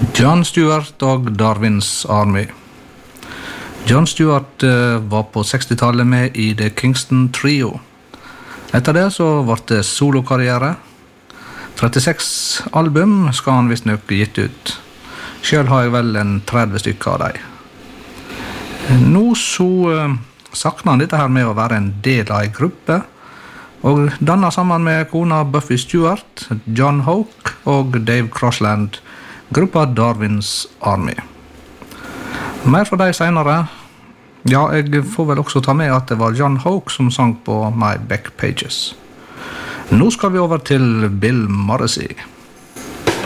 John Stewart og Darwin's Army. John Stewart var på 60-tallet med i The Kingston Trio. Etter det så ble det solokarriere. 36 album skal han visst nok gitt ut. Selv har jeg vel en 30 stykker av dem. Nå så sakner han dette her med å være en del av en gruppe, og dannet sammen med kona Buffy Stewart, John Hoke og Dave Crossland, gruppa Darwin's Army. Mer fra deg senere. Ja, jeg får vel også ta med at det var John Hoke som sang på My Back Pages. Nå skal vi over til Bill Morrissey.